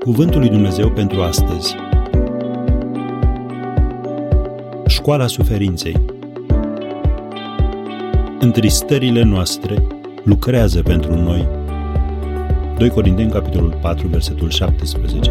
Cuvântul lui Dumnezeu pentru astăzi. Școala suferinței. Întristările noastre lucrează pentru noi. 2 Corinteni, capitolul 4, versetul 17.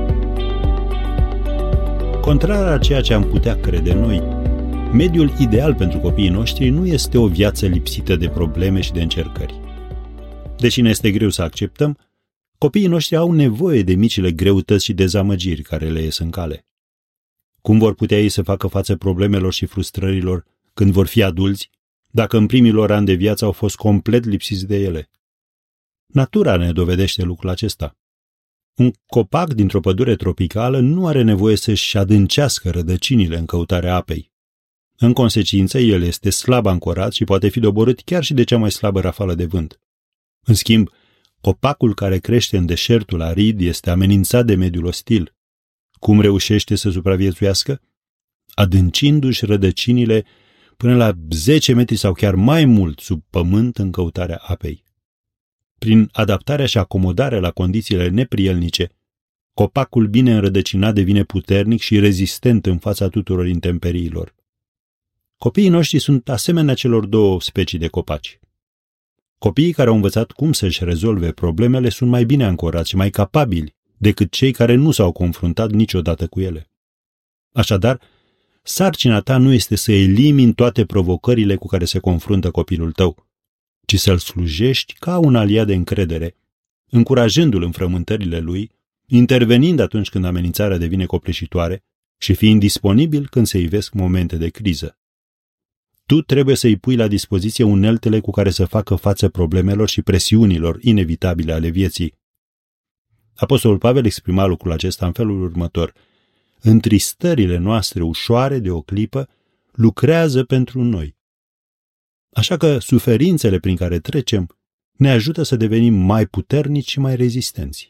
Contrar a ceea ce am putea crede noi, mediul ideal pentru copiii noștri nu este o viață lipsită de probleme și de încercări. Deși ne este greu să acceptăm, copiii noștri au nevoie de micile greutăți și dezamăgiri care le ies în cale. Cum vor putea ei să facă față problemelor și frustrărilor când vor fi adulți, dacă în primii lor ani de viață au fost complet lipsiți de ele? Natura ne dovedește lucrul acesta. Un copac dintr-o pădure tropicală nu are nevoie să-și adâncească rădăcinile în căutarea apei. În consecință, el este slab ancorat și poate fi doborât chiar și de cea mai slabă rafală de vânt. În schimb, copacul care crește în deșertul arid este amenințat de mediul ostil. Cum reușește să supraviețuiască? Adâncindu-și rădăcinile până la 10 metri sau chiar mai mult sub pământ în căutarea apei. Prin adaptarea și acomodarea la condițiile neprielnice, copacul bine înrădăcinat devine puternic și rezistent în fața tuturor intemperiilor. Copiii noștri sunt asemenea celor două specii de copaci. Copiii care au învățat cum să-și rezolve problemele sunt mai bine ancorați și mai capabili decât cei care nu s-au confruntat niciodată cu ele. Așadar, sarcina ta nu este să elimini toate provocările cu care se confruntă copilul tău, ci să-l slujești ca un aliat de încredere, încurajându-l în frământările lui, intervenind atunci când amenințarea devine copleșitoare și fiind disponibil când se ivesc momente de criză. Tu trebuie să-i pui la dispoziție uneltele cu care să facă față problemelor și presiunilor inevitabile ale vieții. Apostolul Pavel exprima lucrul acesta în felul următor: întristările noastre ușoare de o clipă lucrează pentru noi. Așa că suferințele prin care trecem ne ajută să devenim mai puternici și mai rezistenți.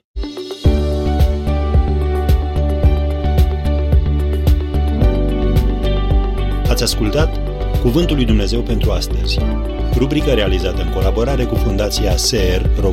Ați ascultat Cuvântul lui Dumnezeu pentru astăzi, rubrică realizată în colaborare cu Fundația SER România.